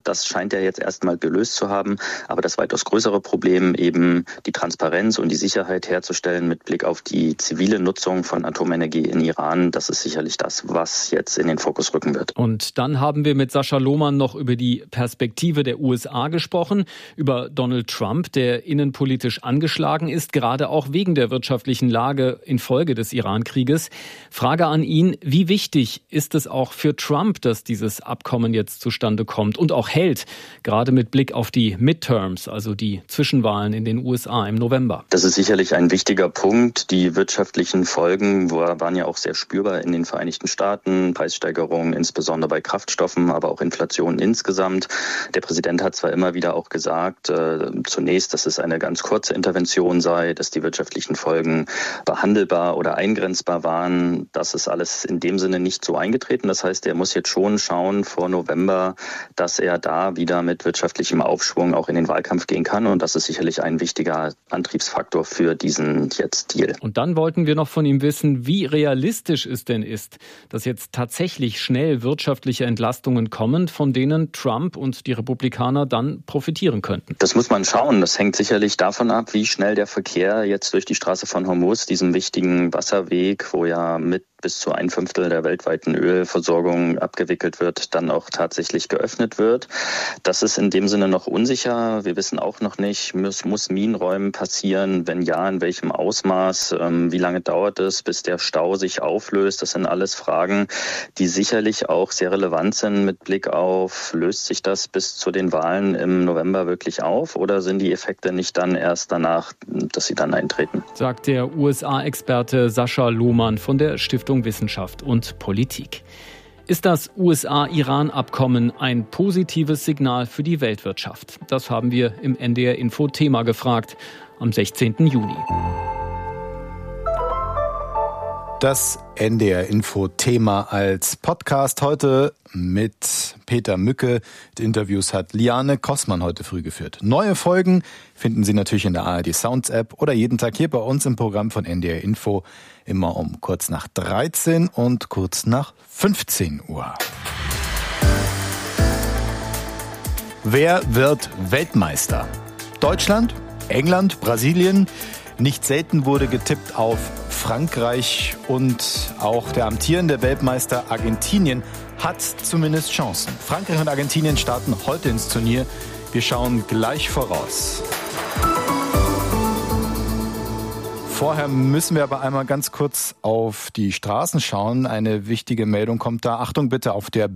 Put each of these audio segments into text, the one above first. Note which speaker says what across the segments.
Speaker 1: Das scheint er jetzt erstmal gelöst zu haben. Aber das weitaus größere Problem, eben die Transparenz und die Sicherheit herzustellen mit Blick auf die zivile Nutzung von Atomenergie in Iran, das ist sicherlich das, was jetzt in den Fokus rücken wird.
Speaker 2: Und dann haben wir mit Sascha Lohmann noch über die Perspektive der USA gesprochen, über Donald Trump, der innenpolitisch angeschlagen ist, gerade auch wegen der wirtschaftlichen Lage infolge des Iran-Krieges. Frage an ihn, wie wichtig ist es auch für Trump, dass dieses Abkommen jetzt zustande kommt und auch hält, gerade mit Blick auf die Midterms, also die Zwischenwahlen in den USA im November?
Speaker 1: Das ist sicherlich ein wichtiger Punkt. Die wirtschaftlichen Folgen waren ja auch sehr spürbar in den Vereinigten Staaten. Preissteigerungen, insbesondere bei Kraftstoffen, aber auch Inflation insgesamt. Der Präsident hat zwar immer wieder auch gesagt, zunächst, dass es eine ganz kurze Intervention sei, dass die wirtschaftlichen Folgen behandelbar oder eingrenzbar waren. Das ist alles in dem Sinne nicht so eingetreten. Das heißt, er muss jetzt schon schauen vor November, dass er da wieder mit wirtschaftlichem Aufschwung auch in den Wahlkampf gehen kann. Und das ist sicherlich ein wichtiger Antriebsfaktor für diesen jetzt Deal.
Speaker 2: Und dann wollten wir noch von ihm wissen, wie realistisch es denn ist, dass jetzt tatsächlich schnell wirtschaftliche Entlastungen kommen, von denen Trump und die Republikaner dann profitieren könnten.
Speaker 1: Das muss man schauen. Das hängt sicherlich davon ab, wie schnell der Verkehr jetzt durch die Straße von Hormuz, diesem wichtigen Wasserweg, wo ja mit bis zu 1/5 der weltweiten Ölversorgung abgewickelt wird, dann auch tatsächlich geöffnet wird. Das ist in dem Sinne noch unsicher. Wir wissen auch noch nicht, muss Minenräumen passieren? Wenn ja, in welchem Ausmaß? Wie lange dauert es, bis der Stau sich auflöst? Das sind alles Fragen, die sicherlich auch sehr relevant sind mit Blick auf, löst sich das bis zu den Wahlen im November wirklich auf oder sind die Effekte nicht dann erst danach, dass sie dann eintreten?
Speaker 2: Sagt der USA-Experte Sascha Lohmann von der Stiftung Wissenschaft und Politik. Ist das USA-Iran-Abkommen ein positives Signal für die Weltwirtschaft? Das haben wir im NDR-Info-Thema gefragt am 16. Juni.
Speaker 3: Das NDR-Info-Thema als Podcast heute mit Peter Mücke. Die Interviews hat Liane Kossmann heute früh geführt. Neue Folgen finden Sie natürlich in der ARD Sounds App oder jeden Tag hier bei uns im Programm von NDR Info. Immer um kurz nach 13 und kurz nach 15 Uhr. Wer wird Weltmeister? Deutschland? England? Brasilien? Nicht selten wurde getippt auf Frankreich und auch der amtierende Weltmeister Argentinien hat zumindest Chancen. Frankreich und Argentinien starten heute ins Turnier. Wir schauen gleich voraus. Vorher müssen wir aber einmal ganz kurz auf die Straßen schauen. Eine wichtige Meldung kommt da. Achtung bitte, auf der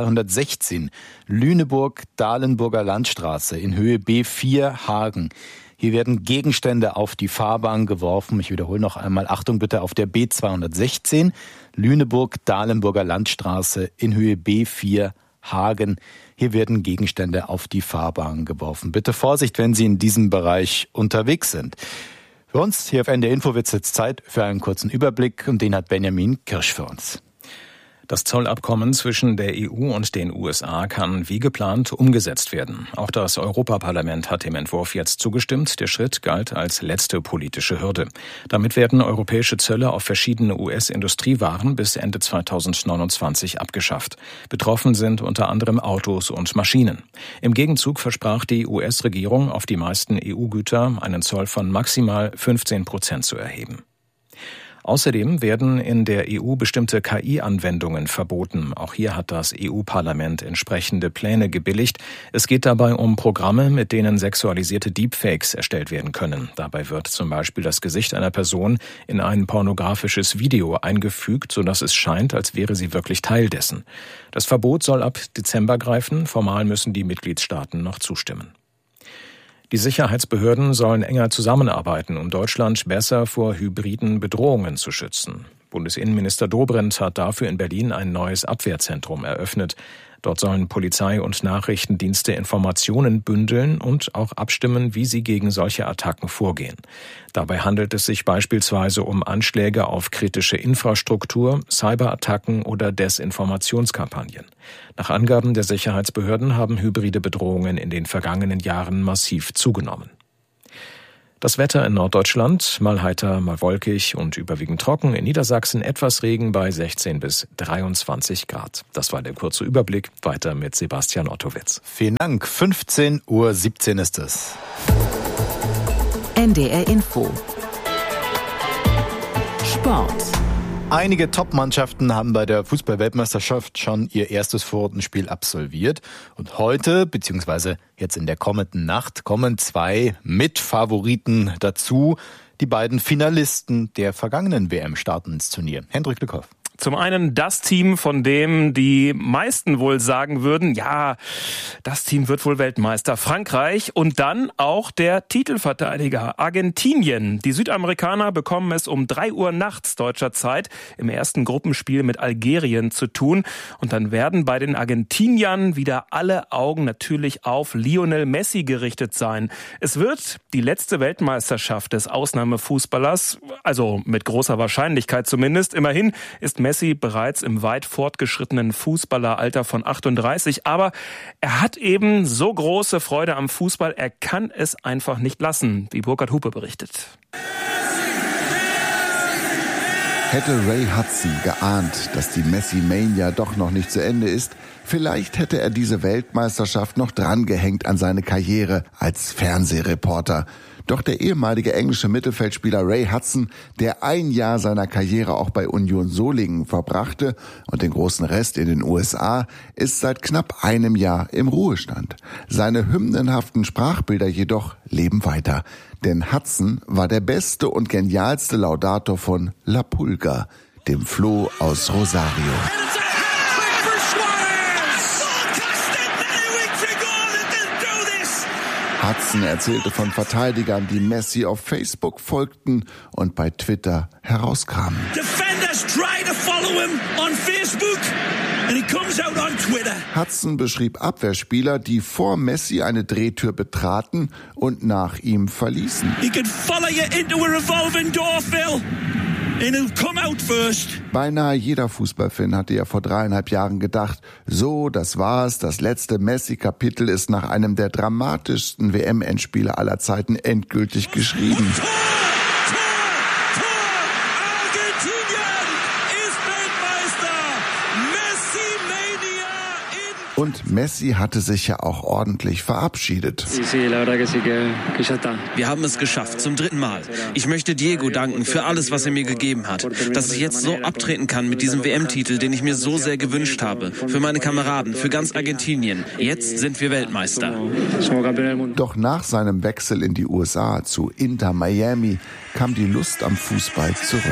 Speaker 3: B216 Lüneburg-Dahlenburger Landstraße in Höhe B4 Hagen. Hier werden Gegenstände auf die Fahrbahn geworfen. Ich wiederhole noch einmal. Achtung bitte, auf der B216 Lüneburg-Dahlenburger Landstraße in Höhe B4 Hagen. Hier werden Gegenstände auf die Fahrbahn geworfen. Bitte Vorsicht, wenn Sie in diesem Bereich unterwegs sind. Für uns hier auf NDR Info wird es jetzt Zeit für einen kurzen Überblick und den hat Benjamin Kirsch für uns.
Speaker 4: Das Zollabkommen zwischen der EU und den USA kann wie geplant umgesetzt werden. Auch das Europaparlament hat dem Entwurf jetzt zugestimmt. Der Schritt galt als letzte politische Hürde. Damit werden europäische Zölle auf verschiedene US-Industriewaren bis Ende 2029 abgeschafft. Betroffen sind unter anderem Autos und Maschinen. Im Gegenzug versprach die US-Regierung, auf die meisten EU-Güter einen Zoll von maximal 15% zu erheben. Außerdem werden in der EU bestimmte KI-Anwendungen verboten. Auch hier hat das EU-Parlament entsprechende Pläne gebilligt. Es geht dabei um Programme, mit denen sexualisierte Deepfakes erstellt werden können. Dabei wird zum Beispiel das Gesicht einer Person in ein pornografisches Video eingefügt, sodass es scheint, als wäre sie wirklich Teil dessen. Das Verbot soll ab Dezember greifen. Formal müssen die Mitgliedstaaten noch zustimmen. Die Sicherheitsbehörden sollen enger zusammenarbeiten, um Deutschland besser vor hybriden Bedrohungen zu schützen. Bundesinnenminister Dobrindt hat dafür in Berlin ein neues Abwehrzentrum eröffnet. Dort sollen Polizei und Nachrichtendienste Informationen bündeln und auch abstimmen, wie sie gegen solche Attacken vorgehen. Dabei handelt es sich beispielsweise um Anschläge auf kritische Infrastruktur, Cyberattacken oder Desinformationskampagnen. Nach Angaben der Sicherheitsbehörden haben hybride Bedrohungen in den vergangenen Jahren massiv zugenommen. Das Wetter in Norddeutschland, mal heiter, mal wolkig und überwiegend trocken. In Niedersachsen etwas Regen bei 16 bis 23 Grad. Das war der kurze Überblick. Weiter mit Sebastian Ottowitz.
Speaker 3: Vielen Dank. 15:17 Uhr ist es.
Speaker 5: NDR Info.
Speaker 2: Sport.
Speaker 3: Einige Top-Mannschaften haben bei der Fußball-Weltmeisterschaft schon ihr erstes Vorrundenspiel absolviert. Und heute, beziehungsweise jetzt in der kommenden Nacht, kommen 2 Mitfavoriten dazu. Die beiden Finalisten der vergangenen WM starten ins Turnier. Hendrik Glückhoff.
Speaker 6: Zum einen das Team, von dem die meisten wohl sagen würden, ja, das Team wird wohl Weltmeister, Frankreich. Und dann auch der Titelverteidiger Argentinien. Die Südamerikaner bekommen es um 3 Uhr nachts deutscher Zeit im ersten Gruppenspiel mit Algerien zu tun. Und dann werden bei den Argentiniern wieder alle Augen natürlich auf Lionel Messi gerichtet sein. Es wird die letzte Weltmeisterschaft des Ausnahmefußballers, also mit großer Wahrscheinlichkeit zumindest. Immerhin ist Messi bereits im weit fortgeschrittenen Fußballeralter von 38. Aber er hat eben so große Freude am Fußball, er kann es einfach nicht lassen, wie Burkhard Hupe berichtet.
Speaker 7: Hätte Ray Hudson geahnt, dass die Messi-Mania doch noch nicht zu Ende ist, vielleicht hätte er diese Weltmeisterschaft noch drangehängt an seine Karriere als Fernsehreporter. Doch der ehemalige englische Mittelfeldspieler Ray Hudson, der ein Jahr seiner Karriere auch bei Union Solingen verbrachte und den großen Rest in den USA, ist seit knapp einem Jahr im Ruhestand. Seine hymnenhaften Sprachbilder jedoch leben weiter. Denn Hudson war der beste und genialste Laudator von La Pulga, dem Floh aus Rosario. Hudson erzählte von Verteidigern, die Messi auf Facebook folgten und bei Twitter herauskramen. Hudson beschrieb Abwehrspieler, die vor Messi eine Drehtür betraten und nach ihm verließen. Beinahe jeder Fußballfan hatte ja vor 3,5 Jahren gedacht, so, das war's, das letzte Messi-Kapitel ist nach einem der dramatischsten WM-Endspiele aller Zeiten endgültig geschrieben. Und Messi hatte sich ja auch ordentlich verabschiedet.
Speaker 8: Wir haben es geschafft, zum 3. Mal. Ich möchte Diego danken für alles, was er mir gegeben hat. Dass ich jetzt so abtreten kann mit diesem WM-Titel, den ich mir so sehr gewünscht habe. Für meine Kameraden, für ganz Argentinien. Jetzt sind wir Weltmeister.
Speaker 7: Doch nach seinem Wechsel in die USA zu Inter Miami kam die Lust am Fußball zurück.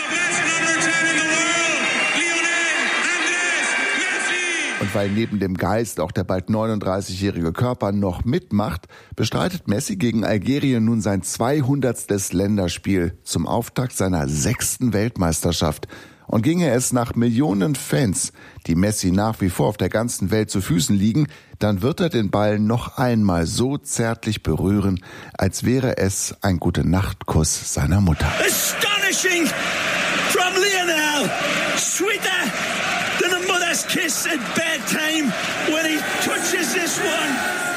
Speaker 7: Und weil neben dem Geist auch der bald 39-jährige Körper noch mitmacht, bestreitet Messi gegen Algerien nun sein 200. Länderspiel zum Auftakt seiner 6. Weltmeisterschaft. Und ginge es nach Millionen Fans, die Messi nach wie vor auf der ganzen Welt zu Füßen liegen, dann wird er den Ball noch einmal so zärtlich berühren, als wäre es ein Gute-Nacht-Kuss seiner Mutter.
Speaker 9: Astonishing from Lionel, sweeter than a mother's kiss at bedtime when he touches this one.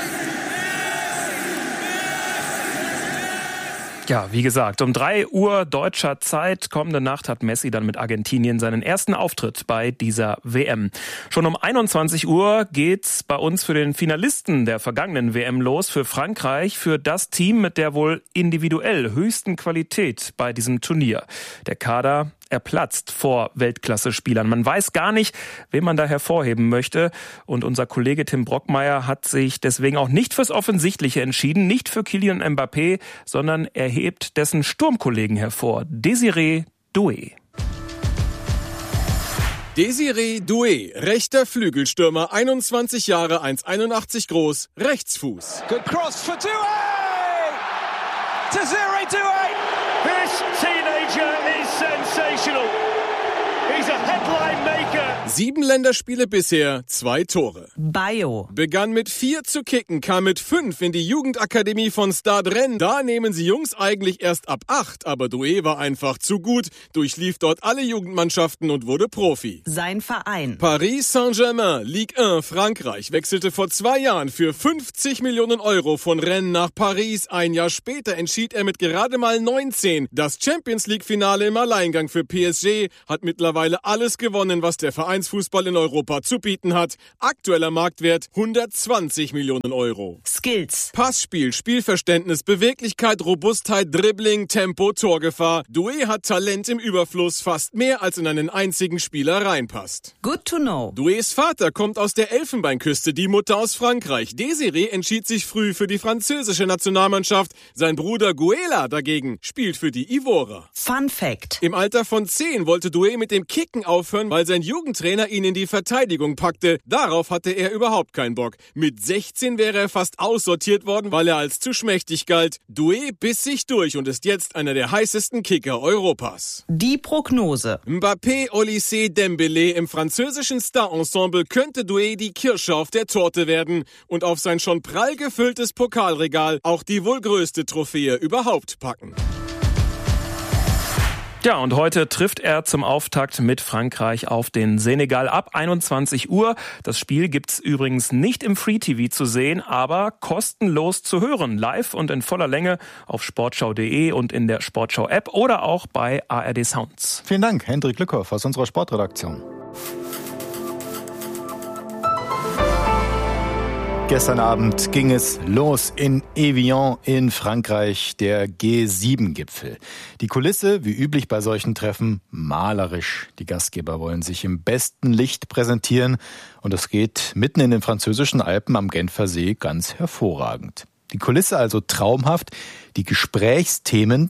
Speaker 6: Ja, wie gesagt, um 3 Uhr deutscher Zeit kommende Nacht hat Messi dann mit Argentinien seinen ersten Auftritt bei dieser WM. Schon um 21 Uhr geht's bei uns für den Finalisten der vergangenen WM los, für Frankreich, für das Team mit der wohl individuell höchsten Qualität bei diesem Turnier. Der Kader, er platzt vor Weltklasse-Spielern. Man weiß gar nicht, wen man da hervorheben möchte. Und unser Kollege Tim Brockmeier hat sich deswegen auch nicht fürs Offensichtliche entschieden, nicht für Kylian Mbappé, sondern er hebt dessen Sturmkollegen hervor, Désiré Doué.
Speaker 10: Désiré Doué, rechter Flügelstürmer, 21 Jahre, 1,81 groß, Rechtsfuß.
Speaker 9: Good cross for Doué! Désiré Doué! This teenager is sensational. He's a headline maker.
Speaker 10: 7 Länderspiele bisher, 2 Tore.
Speaker 5: Bayo
Speaker 10: Begann mit 4 zu kicken, kam mit 5 in die Jugendakademie von Stade Rennes. Da nehmen sie Jungs eigentlich erst ab 8, aber Doué war einfach zu gut, durchlief dort alle Jugendmannschaften und wurde Profi.
Speaker 5: Sein Verein.
Speaker 10: Paris Saint-Germain, Ligue 1, Frankreich, wechselte vor 2 Jahren für 50 Millionen Euro von Rennes nach Paris. Ein Jahr später entschied er mit gerade mal 19 das Champions-League-Finale im Alleingang für PSG, hat mittlerweile alles gewonnen, was der Vereinsfußball in Europa zu bieten hat. Aktueller Marktwert 120 Millionen Euro.
Speaker 5: Skills.
Speaker 10: Passspiel, Spielverständnis, Beweglichkeit, Robustheit, Dribbling, Tempo, Torgefahr. Doué hat Talent im Überfluss, fast mehr als in einen einzigen Spieler reinpasst.
Speaker 5: Good to know.
Speaker 10: Doués Vater kommt aus der Elfenbeinküste, die Mutter aus Frankreich. Désiré entschied sich früh für die französische Nationalmannschaft. Sein Bruder Guela dagegen spielt für die Ivorer.
Speaker 5: Fun Fact.
Speaker 10: Im Alter von 10 wollte Doué mit dem Kicken aufhören, weil sein Jugendtrainer ihn in die Verteidigung packte. Darauf hatte er überhaupt keinen Bock. Mit 16 wäre er fast aussortiert worden, weil er als zu schmächtig galt. Doué biss sich durch und ist jetzt einer der heißesten Kicker Europas.
Speaker 5: Die Prognose.
Speaker 10: Mbappé, Olysée, Dembélé im französischen Star-Ensemble könnte Doué die Kirsche auf der Torte werden und auf sein schon prall gefülltes Pokalregal auch die wohl größte Trophäe überhaupt packen.
Speaker 6: Ja, und heute trifft er zum Auftakt mit Frankreich auf den Senegal ab 21 Uhr. Das Spiel gibt's übrigens nicht im Free-TV zu sehen, aber kostenlos zu hören. Live und in voller Länge auf sportschau.de und in der Sportschau-App oder auch bei ARD Sounds.
Speaker 3: Vielen Dank, Hendrik Lückhoff aus unserer Sportredaktion. Gestern Abend ging es los in Evian in Frankreich, der G7-Gipfel. Die Kulisse, wie üblich bei solchen Treffen, malerisch. Die Gastgeber wollen sich im besten Licht präsentieren und es geht mitten in den französischen Alpen am Genfer See ganz hervorragend. Die Kulisse also traumhaft, die Gesprächsthemen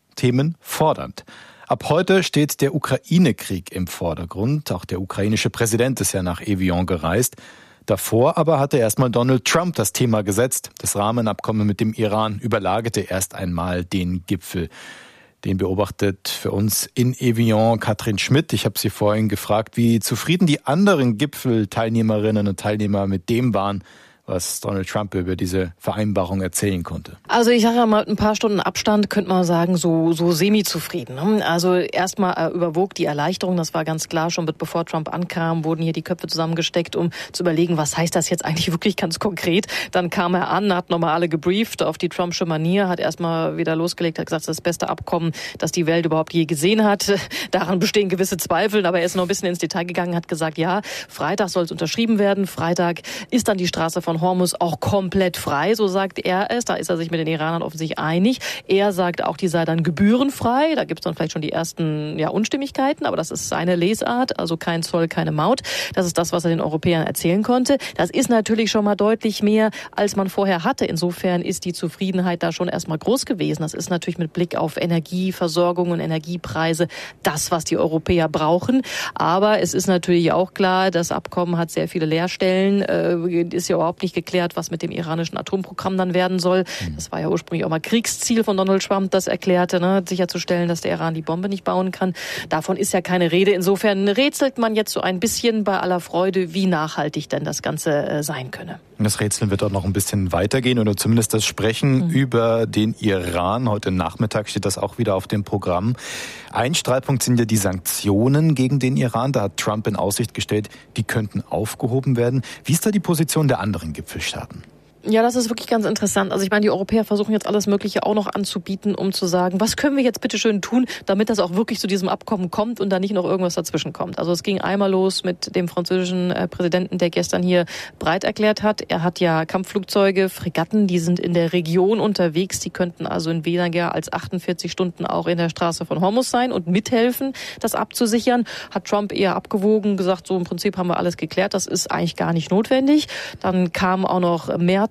Speaker 3: fordernd. Ab heute steht der Ukraine-Krieg im Vordergrund. Auch der ukrainische Präsident ist ja nach Evian gereist. Davor aber hatte erstmal Donald Trump das Thema gesetzt. Das Rahmenabkommen mit dem Iran überlagerte erst einmal den Gipfel. Den beobachtet für uns in Evian Katrin Schmidt. Ich habe sie vorhin gefragt, wie zufrieden die anderen Gipfelteilnehmerinnen und Teilnehmer mit dem waren, was Donald Trump über diese Vereinbarung erzählen konnte.
Speaker 11: Also ich sage ja mal, mit ein paar Stunden Abstand könnte man sagen, so semi-zufrieden. Also erstmal überwog die Erleichterung, das war ganz klar, schon bevor Trump ankam, wurden hier die Köpfe zusammengesteckt, um zu überlegen, was heißt das jetzt eigentlich wirklich ganz konkret. Dann kam er an, hat nochmal alle gebrieft auf die Trumpsche Manier, hat erstmal wieder losgelegt, hat gesagt, das ist das beste Abkommen, das die Welt überhaupt je gesehen hat. Daran bestehen gewisse Zweifel, aber er ist noch ein bisschen ins Detail gegangen, hat gesagt, ja, Freitag soll es unterschrieben werden, Freitag ist dann die Straße von Hormuz auch komplett frei, so sagt er es. Da ist er sich mit den Iranern offensichtlich einig. Er sagt auch, die sei dann gebührenfrei. Da gibt es dann vielleicht schon die ersten Unstimmigkeiten, aber das ist seine Lesart, also kein Zoll, keine Maut. Das ist das, was er den Europäern erzählen konnte. Das ist natürlich schon mal deutlich mehr, als man vorher hatte. Insofern ist die Zufriedenheit da schon erstmal groß gewesen. Das ist natürlich mit Blick auf Energieversorgung und Energiepreise das, was die Europäer brauchen. Aber es ist natürlich auch klar, das Abkommen hat sehr viele Leerstellen, ist ja überhaupt nicht geklärt, was mit dem iranischen Atomprogramm dann werden soll. Das war ja ursprünglich auch mal Kriegsziel von Donald Trump, das erklärte, sicherzustellen, dass der Iran die Bombe nicht bauen kann. Davon ist ja keine Rede. Insofern rätselt man jetzt so ein bisschen bei aller Freude, wie nachhaltig denn das Ganze sein könne.
Speaker 3: Das Rätseln wird auch noch ein bisschen weitergehen oder zumindest das Sprechen über den Iran. Heute Nachmittag steht das auch wieder auf dem Programm. Ein Streitpunkt sind ja die Sanktionen gegen den Iran. Da hat Trump in Aussicht gestellt, die könnten aufgehoben werden. Wie ist da die Position der anderen Gipfelstaaten?
Speaker 11: Ja, das ist wirklich ganz interessant. Also ich meine, die Europäer versuchen jetzt alles Mögliche auch noch anzubieten, um zu sagen, was können wir jetzt bitte schön tun, damit das auch wirklich zu diesem Abkommen kommt und da nicht noch irgendwas dazwischen kommt. Also es ging einmal los mit dem französischen Präsidenten, der gestern hier breit erklärt hat. Er hat ja Kampfflugzeuge, Fregatten, die sind in der Region unterwegs. Die könnten also in weniger als 48 Stunden auch in der Straße von Hormuz sein und mithelfen, das abzusichern. Hat Trump eher abgewogen, gesagt, so im Prinzip haben wir alles geklärt. Das ist eigentlich gar nicht notwendig. Dann kam auch noch mehr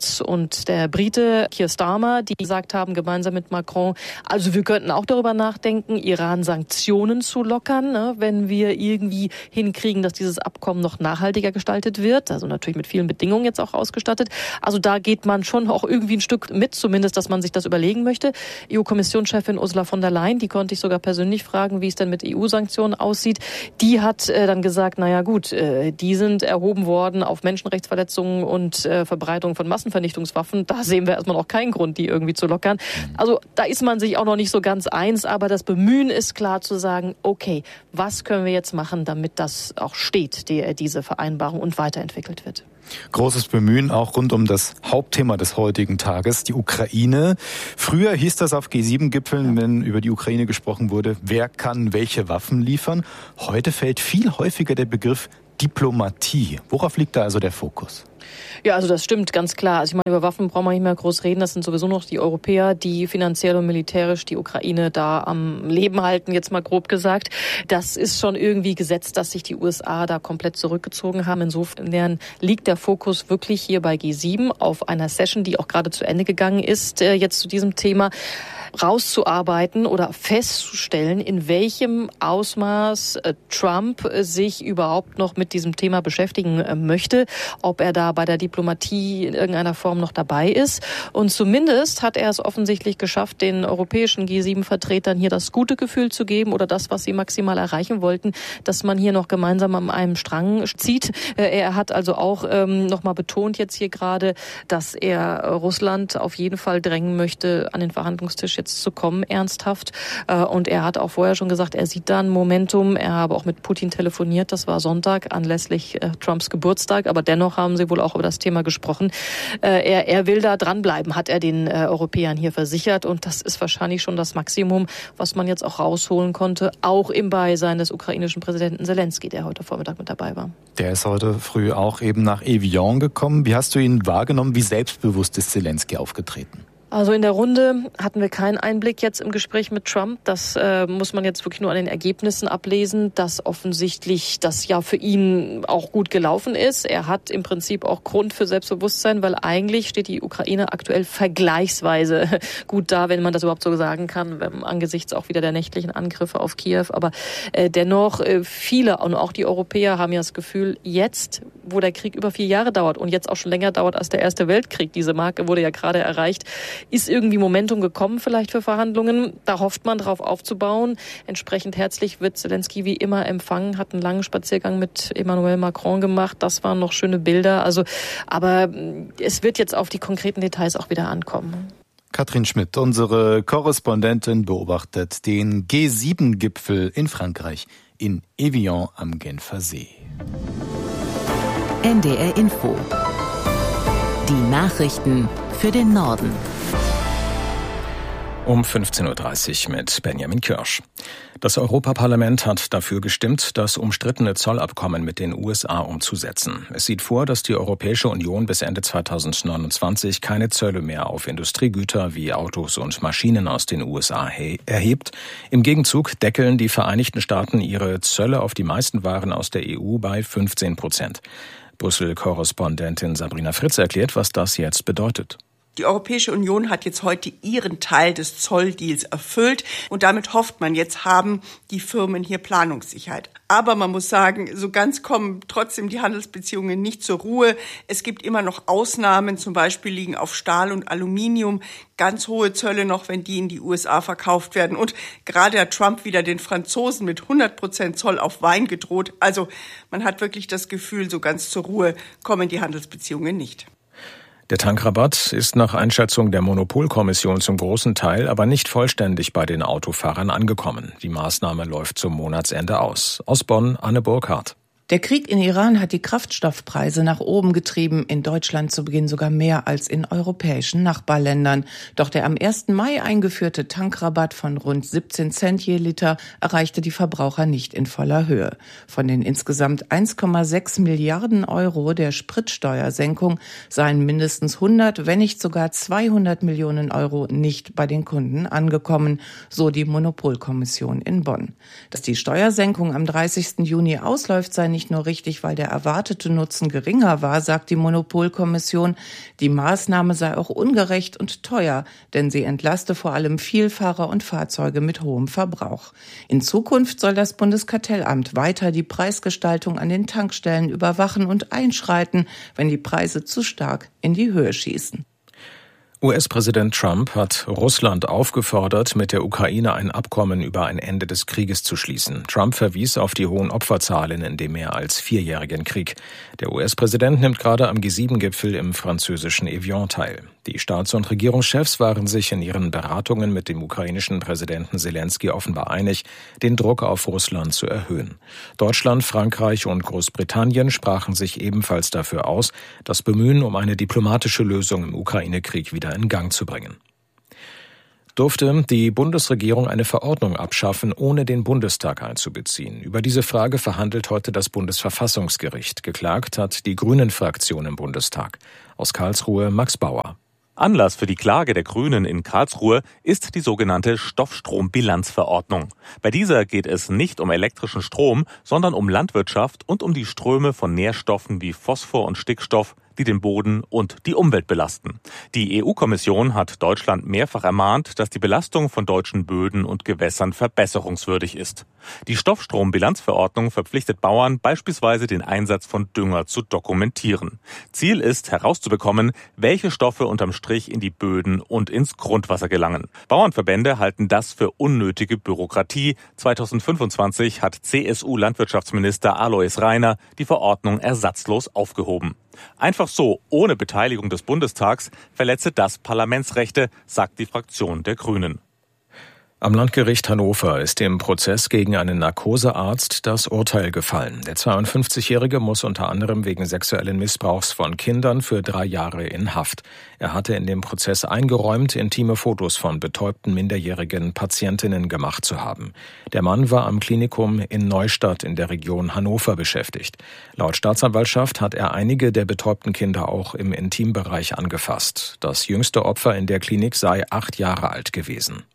Speaker 11: Scholz und der Brite Keir Starmer, die gesagt haben, gemeinsam mit Macron, also wir könnten auch darüber nachdenken, Iran-Sanktionen zu lockern, ne, wenn wir irgendwie hinkriegen, dass dieses Abkommen noch nachhaltiger gestaltet wird, also natürlich mit vielen Bedingungen jetzt auch ausgestattet. Also da geht man schon auch irgendwie ein Stück mit, zumindest, dass man sich das überlegen möchte. EU-Kommissionschefin Ursula von der Leyen, die konnte ich sogar persönlich fragen, wie es denn mit EU-Sanktionen aussieht. Die hat dann gesagt, naja gut, die sind erhoben worden auf Menschenrechtsverletzungen und Verbreitung von Massenvernichtungswaffen. Da sehen wir erstmal noch keinen Grund, die irgendwie zu lockern. Also da ist man sich auch noch nicht so ganz eins, aber das Bemühen ist klar zu sagen, okay, was können wir jetzt machen, damit das auch steht, diese Vereinbarung und weiterentwickelt wird.
Speaker 3: Großes Bemühen auch rund um das Hauptthema des heutigen Tages, die Ukraine. Früher hieß das auf G7-Gipfeln, wenn über die Ukraine gesprochen wurde, wer kann welche Waffen liefern. Heute fällt viel häufiger der Begriff Diplomatie. Worauf liegt da also der Fokus?
Speaker 11: Ja, also das stimmt, ganz klar. Also ich meine, über Waffen brauchen wir nicht mehr groß reden. Das sind sowieso noch die Europäer, die finanziell und militärisch die Ukraine da am Leben halten, jetzt mal grob gesagt. Das ist schon irgendwie gesetzt, dass sich die USA da komplett zurückgezogen haben. Insofern liegt der Fokus wirklich hier bei G7 auf einer Session, die auch gerade zu Ende gegangen ist, jetzt zu diesem Thema rauszuarbeiten oder festzustellen, in welchem Ausmaß Trump sich überhaupt noch mit diesem Thema beschäftigen möchte, ob er da bei der Diplomatie in irgendeiner Form noch dabei ist. Und zumindest hat er es offensichtlich geschafft, den europäischen G7-Vertretern hier das gute Gefühl zu geben oder das, was sie maximal erreichen wollten, dass man hier noch gemeinsam an einem Strang zieht. Er hat also auch nochmal betont jetzt hier gerade, dass er Russland auf jeden Fall drängen möchte, an den Verhandlungstisch jetzt zu kommen, ernsthaft. Und er hat auch vorher schon gesagt, er sieht da ein Momentum. Er habe auch mit Putin telefoniert, das war Sonntag, anlässlich Trumps Geburtstag. Aber dennoch haben sie wohl auch über das Thema gesprochen. Er will da dranbleiben, hat er den Europäern hier versichert. Und das ist wahrscheinlich schon das Maximum, was man jetzt auch rausholen konnte, auch im Beisein des ukrainischen Präsidenten Zelensky, der heute Vormittag mit dabei war.
Speaker 3: Der ist heute früh auch eben nach Evian gekommen. Wie hast du ihn wahrgenommen? Wie selbstbewusst ist Zelensky aufgetreten?
Speaker 11: Also in der Runde hatten wir keinen Einblick jetzt im Gespräch mit Trump. Das muss man jetzt wirklich nur an den Ergebnissen ablesen, dass offensichtlich das ja für ihn auch gut gelaufen ist. Er hat im Prinzip auch Grund für Selbstbewusstsein, weil eigentlich steht die Ukraine aktuell vergleichsweise gut da, wenn man das überhaupt so sagen kann, angesichts auch wieder der nächtlichen Angriffe auf Kiew. Aber dennoch viele und auch die Europäer haben ja das Gefühl, jetzt, wo der Krieg über 4 Jahre dauert und jetzt auch schon länger dauert als der Erste Weltkrieg, diese Marke wurde ja gerade erreicht, ist irgendwie Momentum gekommen vielleicht für Verhandlungen. Da hofft man drauf aufzubauen. Entsprechend herzlich wird Zelensky wie immer empfangen, hat einen langen Spaziergang mit Emmanuel Macron gemacht. Das waren noch schöne Bilder. Also, aber es wird jetzt auf die konkreten Details auch wieder ankommen.
Speaker 3: Katrin Schmidt, unsere Korrespondentin, beobachtet den G7-Gipfel in Frankreich in Evian am Genfer See.
Speaker 12: NDR Info. Die Nachrichten für den Norden.
Speaker 4: Um 15.30 Uhr mit Benjamin Kirsch. Das Europaparlament hat dafür gestimmt, das umstrittene Zollabkommen mit den USA umzusetzen. Es sieht vor, dass die Europäische Union bis Ende 2029 keine Zölle mehr auf Industriegüter wie Autos und Maschinen aus den USA erhebt. Im Gegenzug deckeln die Vereinigten Staaten ihre Zölle auf die meisten Waren aus der EU bei 15%. Brüssel-Korrespondentin Sabrina Fritz erklärt, was das jetzt bedeutet.
Speaker 13: Die Europäische Union hat jetzt heute ihren Teil des Zolldeals erfüllt und damit hofft man, jetzt haben die Firmen hier Planungssicherheit. Aber man muss sagen, so ganz kommen trotzdem die Handelsbeziehungen nicht zur Ruhe. Es gibt immer noch Ausnahmen, zum Beispiel liegen auf Stahl und Aluminium ganz hohe Zölle noch, wenn die in die USA verkauft werden. Und gerade hat Trump wieder den Franzosen mit 100% Zoll auf Wein gedroht. Also man hat wirklich das Gefühl, so ganz zur Ruhe kommen die Handelsbeziehungen nicht.
Speaker 4: Der Tankrabatt ist nach Einschätzung der Monopolkommission zum großen Teil aber nicht vollständig bei den Autofahrern angekommen. Die Maßnahme läuft zum Monatsende aus. Aus Bonn, Anne Burkhardt.
Speaker 14: Der Krieg in Iran hat die Kraftstoffpreise nach oben getrieben, in Deutschland zu Beginn sogar mehr als in europäischen Nachbarländern. Doch der am 1. Mai eingeführte Tankrabatt von rund 17 Cent je Liter erreichte die Verbraucher nicht in voller Höhe. Von den insgesamt 1,6 Milliarden Euro der Spritsteuersenkung seien mindestens 100, wenn nicht sogar 200 Millionen Euro nicht bei den Kunden angekommen, so die Monopolkommission in Bonn. Dass die Steuersenkung am 30. Juni ausläuft, sei nicht nur richtig, weil der erwartete Nutzen geringer war, sagt die Monopolkommission. Die Maßnahme sei auch ungerecht und teuer, denn sie entlaste vor allem Vielfahrer und Fahrzeuge mit hohem Verbrauch. In Zukunft soll das Bundeskartellamt weiter die Preisgestaltung an den Tankstellen überwachen und einschreiten, wenn die Preise zu stark in die Höhe schießen.
Speaker 4: US-Präsident Trump hat Russland aufgefordert, mit der Ukraine ein Abkommen über ein Ende des Krieges zu schließen. Trump verwies auf die hohen Opferzahlen in dem mehr als 4-jährigen Krieg. Der US-Präsident nimmt gerade am G7-Gipfel im französischen Evian teil. Die Staats- und Regierungschefs waren sich in ihren Beratungen mit dem ukrainischen Präsidenten Selenskyj offenbar einig, den Druck auf Russland zu erhöhen. Deutschland, Frankreich und Großbritannien sprachen sich ebenfalls dafür aus, das Bemühen um eine diplomatische Lösung im Ukraine-Krieg wieder in Gang zu bringen. Durfte die Bundesregierung eine Verordnung abschaffen, ohne den Bundestag einzubeziehen? Über diese Frage verhandelt heute das Bundesverfassungsgericht. Geklagt hat die Grünen-Fraktion im Bundestag. Aus Karlsruhe Max Bauer.
Speaker 15: Anlass für die Klage der Grünen in Karlsruhe ist die sogenannte Stoffstrombilanzverordnung. Bei dieser geht es nicht um elektrischen Strom, sondern um Landwirtschaft und um die Ströme von Nährstoffen wie Phosphor und Stickstoff, die den Boden und die Umwelt belasten. Die EU-Kommission hat Deutschland mehrfach ermahnt, dass die Belastung von deutschen Böden und Gewässern verbesserungswürdig ist. Die Stoffstrombilanzverordnung verpflichtet Bauern, beispielsweise den Einsatz von Dünger zu dokumentieren. Ziel ist, herauszubekommen, welche Stoffe unterm Strich in die Böden und ins Grundwasser gelangen. Bauernverbände halten das für unnötige Bürokratie. 2025 hat CSU-Landwirtschaftsminister Alois Rainer die Verordnung ersatzlos aufgehoben. Einfach so, ohne Beteiligung des Bundestags, verletze das Parlamentsrechte, sagt die Fraktion der Grünen.
Speaker 4: Am Landgericht Hannover ist im Prozess gegen einen Narkosearzt das Urteil gefallen. Der 52-Jährige muss unter anderem wegen sexuellen Missbrauchs von Kindern für 3 Jahre in Haft. Er hatte in dem Prozess eingeräumt, intime Fotos von betäubten minderjährigen Patientinnen gemacht zu haben. Der Mann war am Klinikum in Neustadt in der Region Hannover beschäftigt. Laut Staatsanwaltschaft hat er einige der betäubten Kinder auch im Intimbereich angefasst. Das jüngste Opfer in der Klinik sei 8 Jahre alt gewesen.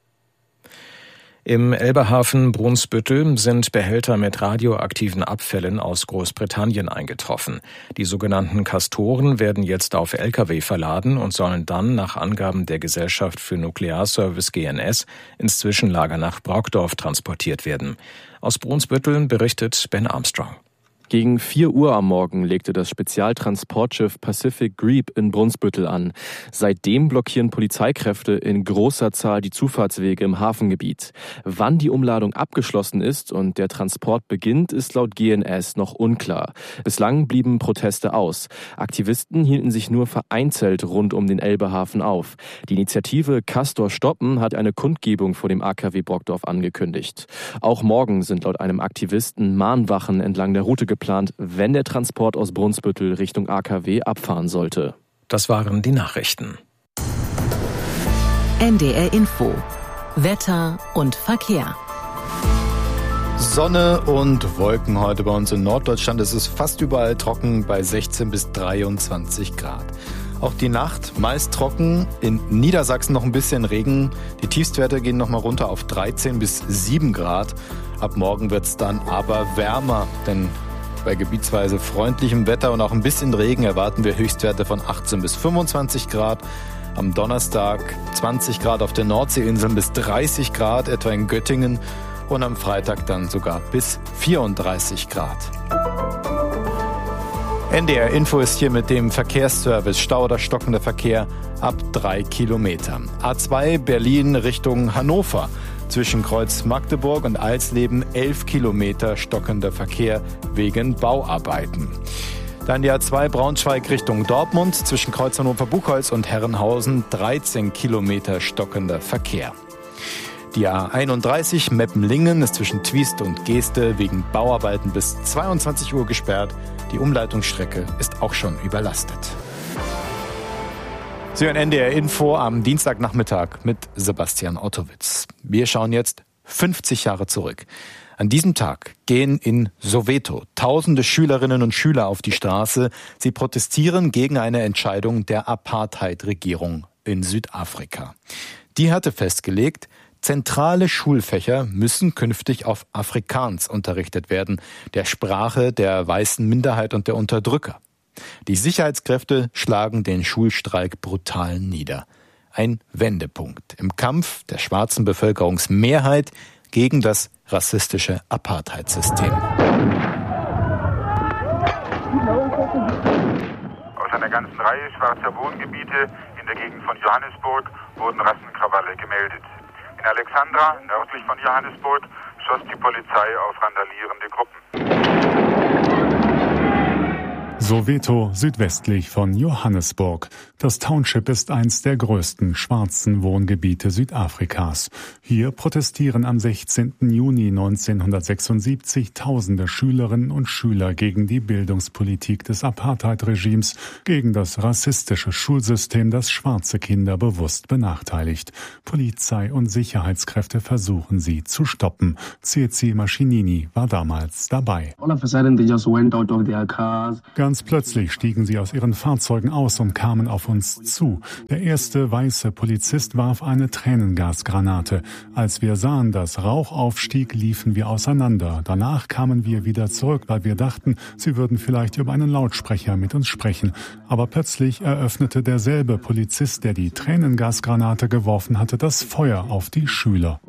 Speaker 4: Im Elbehafen Brunsbüttel sind Behälter mit radioaktiven Abfällen aus Großbritannien eingetroffen. Die sogenannten Castoren werden jetzt auf Lkw verladen und sollen dann nach Angaben der Gesellschaft für Nuklearservice GNS ins Zwischenlager nach Brokdorf transportiert werden. Aus Brunsbüttel berichtet Ben Armstrong.
Speaker 16: Gegen 4 Uhr am Morgen legte das Spezialtransportschiff Pacific Greep in Brunsbüttel an. Seitdem blockieren Polizeikräfte in großer Zahl die Zufahrtswege im Hafengebiet. Wann die Umladung abgeschlossen ist und der Transport beginnt, ist laut GNS noch unklar. Bislang blieben Proteste aus. Aktivisten hielten sich nur vereinzelt rund um den Elbehafen auf. Die Initiative Castor stoppen hat eine Kundgebung vor dem AKW Brokdorf angekündigt. Auch morgen sind laut einem Aktivisten Mahnwachen entlang der Route geplant, wenn der Transport aus Brunsbüttel Richtung AKW abfahren sollte.
Speaker 4: Das waren die Nachrichten.
Speaker 12: NDR Info. Wetter und Verkehr.
Speaker 3: Sonne und Wolken heute bei uns in Norddeutschland. Es ist fast überall trocken bei 16 bis 23 Grad. Auch die Nacht meist trocken, in Niedersachsen noch ein bisschen Regen. Die Tiefstwerte gehen noch mal runter auf 13 bis 7 Grad. Ab morgen wird es dann aber wärmer, denn bei gebietsweise freundlichem Wetter und auch ein bisschen Regen erwarten wir Höchstwerte von 18 bis 25 Grad. Am Donnerstag 20 Grad auf den Nordseeinseln bis 30 Grad, etwa in Göttingen. Und am Freitag dann sogar bis 34 Grad. NDR Info ist hier mit dem Verkehrsservice. Stau oder stockender Verkehr ab 3 Kilometer. A2 Berlin Richtung Hannover. Zwischen Kreuz Magdeburg und Alsleben 11 Kilometer stockender Verkehr wegen Bauarbeiten. Dann die A2 Braunschweig Richtung Dortmund. Zwischen Kreuz Hannover-Buchholz und Herrenhausen 13 Kilometer stockender Verkehr. Die A31 Meppenlingen ist zwischen Twiest und Geeste wegen Bauarbeiten bis 22 Uhr gesperrt. Die Umleitungsstrecke ist auch schon überlastet. Sie hören NDR Info am Dienstagnachmittag mit Sebastian Ottowitz. Wir schauen jetzt 50 Jahre zurück. An diesem Tag gehen in Soweto tausende Schülerinnen und Schüler auf die Straße. Sie protestieren gegen eine Entscheidung der Apartheid-Regierung in Südafrika. Die hatte festgelegt, Zentrale Schulfächer müssen künftig auf Afrikaans unterrichtet werden, der Sprache der weißen Minderheit und der Unterdrücker. Die Sicherheitskräfte schlagen den Schulstreik brutal nieder. Ein Wendepunkt im Kampf der schwarzen Bevölkerungsmehrheit gegen das rassistische Apartheidsystem.
Speaker 17: Aus einer ganzen Reihe schwarzer Wohngebiete in der Gegend von Johannesburg wurden Rassenkrawalle gemeldet. In Alexandra, nördlich von Johannesburg, schoss die Polizei auf randalierende Gruppen.
Speaker 18: Soweto, südwestlich von Johannesburg. Das Township ist eins der größten schwarzen Wohngebiete Südafrikas. Hier protestieren am 16. Juni 1976 tausende Schülerinnen und Schüler gegen die Bildungspolitik des Apartheid-Regimes, gegen das rassistische Schulsystem, das schwarze Kinder bewusst benachteiligt. Polizei und Sicherheitskräfte versuchen sie zu stoppen. Tsitsi Mashinini war damals dabei. Ganz plötzlich stiegen sie aus ihren Fahrzeugen aus und kamen auf uns zu. Der erste weiße Polizist warf eine Tränengasgranate. Als wir sahen, dass Rauch aufstieg, liefen wir auseinander. Danach kamen wir wieder zurück, weil wir dachten, sie würden vielleicht über einen Lautsprecher mit uns sprechen. Aber plötzlich eröffnete derselbe Polizist, der die Tränengasgranate geworfen hatte, das Feuer auf die Schüler.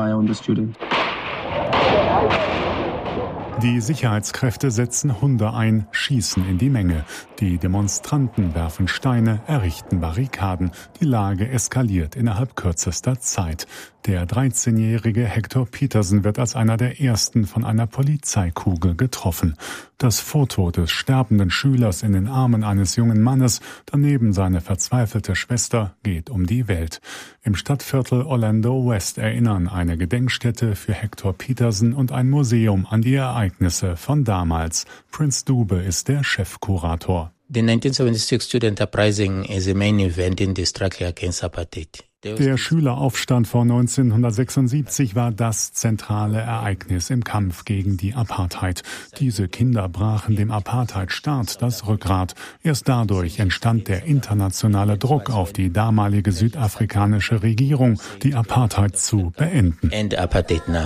Speaker 18: Die Sicherheitskräfte setzen Hunde ein, schießen in die Menge. Die Demonstranten werfen Steine, errichten Barrikaden. Die Lage eskaliert innerhalb kürzester Zeit. Der 13-jährige Hector Peterson wird als einer der ersten von einer Polizeikugel getroffen. Das Foto des sterbenden Schülers in den Armen eines jungen Mannes, daneben seine verzweifelte Schwester, geht um die Welt. Im Stadtviertel Orlando West erinnern eine Gedenkstätte für Hector Peterson und ein Museum an die Ereignisse von damals. Prince Dube ist der Chefkurator.
Speaker 19: The 1976 Student Uprising is a main event in the struggle against apartheid.
Speaker 18: Der Schüleraufstand von 1976 war das zentrale Ereignis im Kampf gegen die Apartheid. Diese Kinder brachen dem Apartheidstaat das Rückgrat. Erst dadurch entstand der internationale Druck auf die damalige südafrikanische Regierung, die Apartheid zu beenden.
Speaker 19: End apartheid now.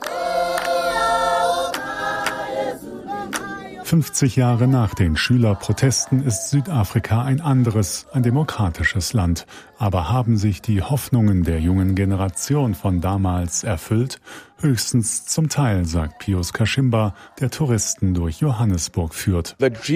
Speaker 18: 50 Jahre nach den Schülerprotesten ist Südafrika ein anderes, ein demokratisches Land. Aber haben sich die Hoffnungen der jungen Generation von damals erfüllt? Höchstens zum Teil, sagt Pius Kashimba, der Touristen durch Johannesburg führt.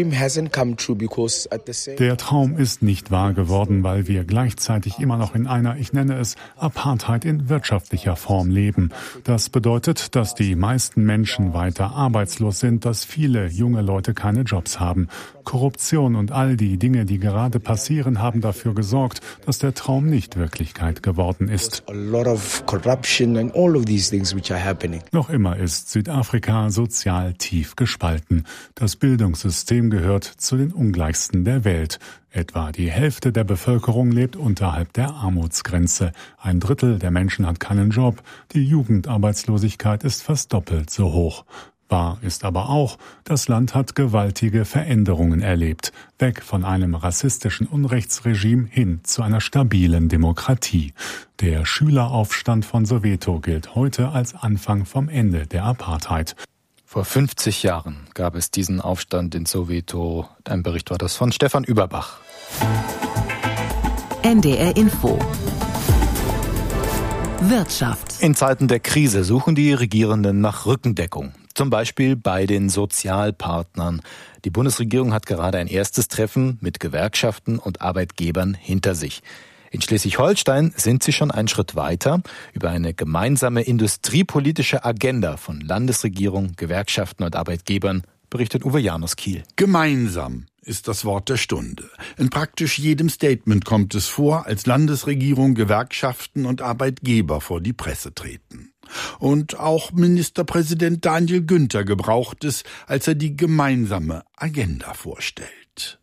Speaker 18: Der Traum ist nicht wahr geworden, weil wir gleichzeitig immer noch in einer, ich nenne es, Apartheid in wirtschaftlicher Form leben. Das bedeutet, dass die meisten Menschen weiter arbeitslos sind, dass viele junge Leute keine Jobs haben. Korruption und all die Dinge, die gerade passieren, haben dafür gesorgt, dass der Traum nicht Wirklichkeit geworden ist. Noch immer ist Südafrika sozial tief gespalten. Das Bildungssystem gehört zu den ungleichsten der Welt. Etwa die Hälfte der Bevölkerung lebt unterhalb der Armutsgrenze. 1/3 der Menschen hat keinen Job. Die Jugendarbeitslosigkeit ist fast doppelt so hoch. Wahr ist aber auch, das Land hat gewaltige Veränderungen erlebt, weg von einem rassistischen Unrechtsregime hin zu einer stabilen Demokratie. Der Schüleraufstand von Soweto gilt heute als Anfang vom Ende der Apartheid.
Speaker 3: Vor 50 Jahren gab es diesen Aufstand in Soweto. Ein Bericht war das von Stefan Überbach.
Speaker 12: NDR Info. Wirtschaft.
Speaker 3: In Zeiten der Krise suchen die Regierenden nach Rückendeckung. Zum Beispiel bei den Sozialpartnern. Die Bundesregierung hat gerade ein erstes Treffen mit Gewerkschaften und Arbeitgebern hinter sich. In Schleswig-Holstein sind sie schon einen Schritt weiter. Über eine gemeinsame industriepolitische Agenda von Landesregierung, Gewerkschaften und Arbeitgebern berichtet Uwe Janus Kiel.
Speaker 20: Gemeinsam ist das Wort der Stunde. In praktisch jedem Statement kommt es vor, als Landesregierung, Gewerkschaften und Arbeitgeber vor die Presse treten. Und auch Ministerpräsident Daniel Günther gebraucht es, als er die gemeinsame Agenda vorstellt.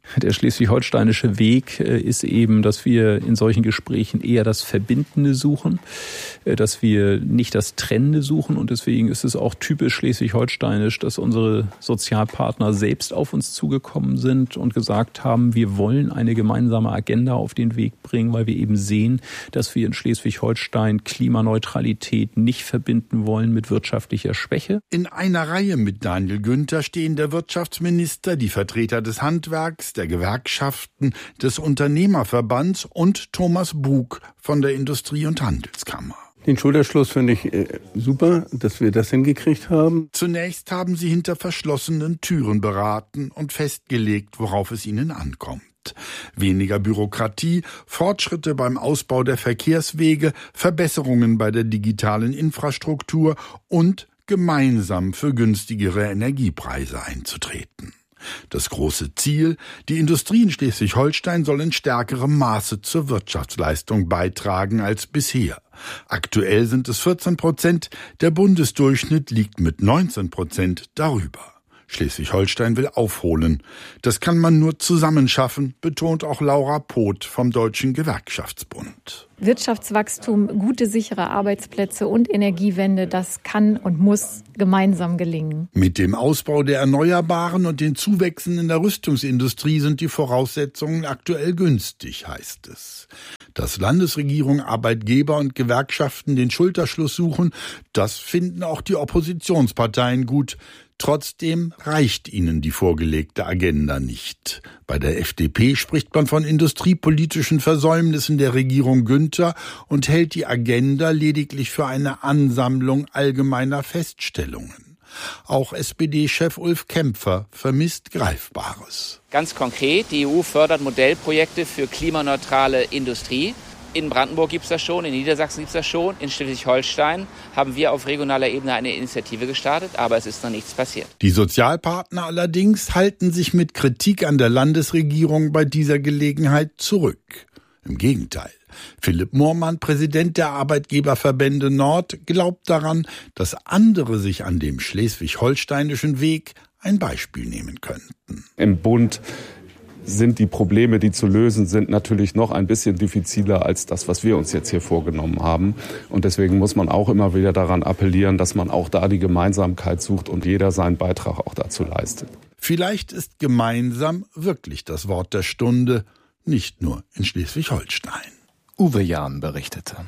Speaker 21: Der schleswig-holsteinische Weg ist eben, dass wir in solchen Gesprächen eher das Verbindende suchen, dass wir nicht das Trennende suchen. Und deswegen ist es auch typisch schleswig-holsteinisch, dass unsere Sozialpartner selbst auf uns zugekommen sind und gesagt haben, wir wollen eine gemeinsame Agenda auf den Weg bringen, weil wir eben sehen, dass wir in Schleswig-Holstein Klimaneutralität nicht verbinden wollen mit wirtschaftlicher Schwäche.
Speaker 20: In einer Reihe mit Daniel Günther stehen der Wirtschaftsminister, die Vertreter des Handwerks, der Gewerkschaften, des Unternehmerverbands und Thomas Bug von der Industrie- und Handelskammer.
Speaker 22: Den Schulterschluss finde ich super, dass wir das hingekriegt haben.
Speaker 20: Zunächst haben sie hinter verschlossenen Türen beraten und festgelegt, worauf es ihnen ankommt. Weniger Bürokratie, Fortschritte beim Ausbau der Verkehrswege, Verbesserungen bei der digitalen Infrastruktur und gemeinsam für günstigere Energiepreise einzutreten. Das große Ziel, die Industrie in Schleswig-Holstein soll in stärkerem Maße zur Wirtschaftsleistung beitragen als bisher. Aktuell sind es 14%, der Bundesdurchschnitt liegt mit 19% darüber. Schleswig-Holstein will aufholen. Das kann man nur zusammen schaffen, betont auch Laura Poth vom Deutschen Gewerkschaftsbund.
Speaker 23: Wirtschaftswachstum, gute, sichere Arbeitsplätze und Energiewende, das kann und muss gemeinsam gelingen.
Speaker 20: Mit dem Ausbau der Erneuerbaren und den Zuwächsen in der Rüstungsindustrie sind die Voraussetzungen aktuell günstig, heißt es. Dass Landesregierung, Arbeitgeber und Gewerkschaften den Schulterschluss suchen, das finden auch die Oppositionsparteien gut. Trotzdem reicht ihnen die vorgelegte Agenda nicht. Bei der FDP spricht man von industriepolitischen Versäumnissen der Regierung Günther und hält die Agenda lediglich für eine Ansammlung allgemeiner Feststellungen. Auch SPD-Chef Ulf Kämpfer vermisst Greifbares.
Speaker 24: Ganz konkret, die EU fördert Modellprojekte für klimaneutrale Industrie. In Brandenburg gibt es das schon, in Niedersachsen gibt es das schon, in Schleswig-Holstein haben wir auf regionaler Ebene eine Initiative gestartet, aber es ist noch nichts passiert.
Speaker 20: Die Sozialpartner allerdings halten sich mit Kritik an der Landesregierung bei dieser Gelegenheit zurück. Im Gegenteil. Philipp Moormann, Präsident der Arbeitgeberverbände Nord, glaubt daran, dass andere sich an dem schleswig-holsteinischen Weg ein Beispiel nehmen könnten.
Speaker 25: Im Bund sind die Probleme, die zu lösen sind, natürlich noch ein bisschen diffiziler als das, was wir uns jetzt hier vorgenommen haben. Und deswegen muss man auch immer wieder daran appellieren, dass man auch da die Gemeinsamkeit sucht und jeder seinen Beitrag auch dazu leistet.
Speaker 20: Vielleicht ist gemeinsam wirklich das Wort der Stunde, nicht nur in Schleswig-Holstein.
Speaker 3: Uwe Jahn berichtete.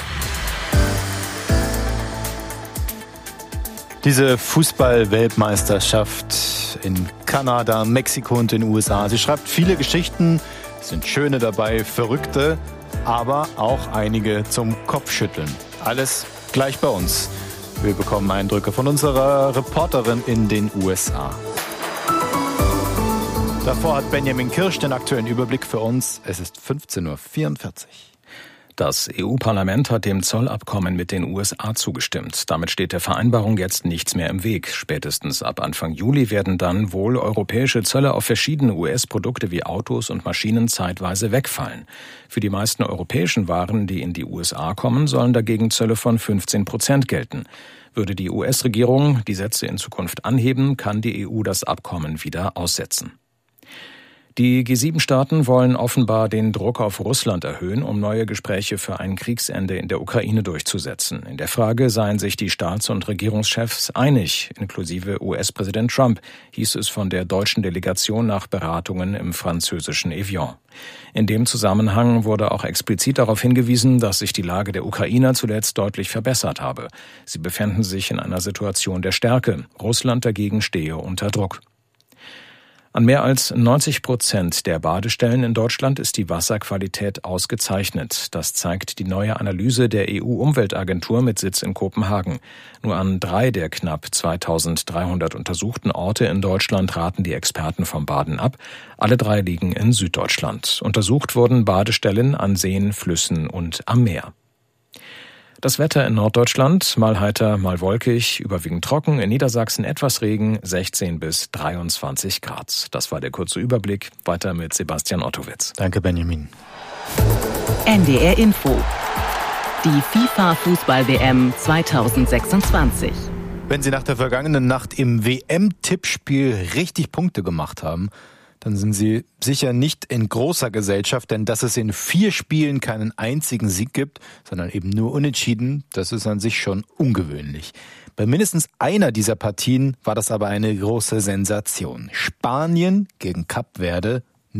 Speaker 3: Diese Fußball-Weltmeisterschaft in Kanada, Mexiko und den USA. Sie schreibt viele Geschichten, es sind schöne dabei, verrückte, aber auch einige zum Kopfschütteln. Alles gleich bei uns. Wir bekommen Eindrücke von unserer Reporterin in den USA. Davor hat Benjamin Kirsch den aktuellen Überblick für uns. Es ist 15:44 Uhr.
Speaker 4: Das EU-Parlament hat dem Zollabkommen mit den USA zugestimmt. Damit steht der Vereinbarung jetzt nichts mehr im Weg. Spätestens ab Anfang Juli werden dann wohl europäische Zölle auf verschiedene US-Produkte wie Autos und Maschinen zeitweise wegfallen. Für die meisten europäischen Waren, die in die USA kommen, sollen dagegen Zölle von 15% gelten. Würde die US-Regierung die Sätze in Zukunft anheben, kann die EU das Abkommen wieder aussetzen. Die G7-Staaten wollen offenbar den Druck auf Russland erhöhen, um neue Gespräche für ein Kriegsende in der Ukraine durchzusetzen. In der Frage seien sich die Staats- und Regierungschefs einig, inklusive US-Präsident Trump, hieß es von der deutschen Delegation nach Beratungen im französischen Evian. In dem Zusammenhang wurde auch explizit darauf hingewiesen, dass sich die Lage der Ukrainer zuletzt deutlich verbessert habe. Sie befänden sich in einer Situation der Stärke. Russland dagegen stehe unter Druck. An mehr als 90% der Badestellen in Deutschland ist die Wasserqualität ausgezeichnet. Das zeigt die neue Analyse der EU-Umweltagentur mit Sitz in Kopenhagen. Nur an 3 der knapp 2300 untersuchten Orte in Deutschland raten die Experten vom Baden ab. Alle 3 liegen in Süddeutschland. Untersucht wurden Badestellen an Seen, Flüssen und am Meer. Das Wetter in Norddeutschland, mal heiter, mal wolkig, überwiegend trocken, in Niedersachsen etwas Regen, 16 bis 23 Grad. Das war der kurze Überblick. Weiter mit Sebastian Ottowitz.
Speaker 3: Danke, Benjamin.
Speaker 12: NDR Info. Die FIFA-Fußball-WM 2026.
Speaker 3: Wenn Sie nach der vergangenen Nacht im WM-Tippspiel richtig Punkte gemacht haben, dann sind sie sicher nicht in großer Gesellschaft, denn dass es in 4 Spielen keinen einzigen Sieg gibt, sondern eben nur Unentschieden, das ist an sich schon ungewöhnlich. Bei mindestens einer dieser Partien war das aber eine große Sensation. Spanien gegen Kap Verde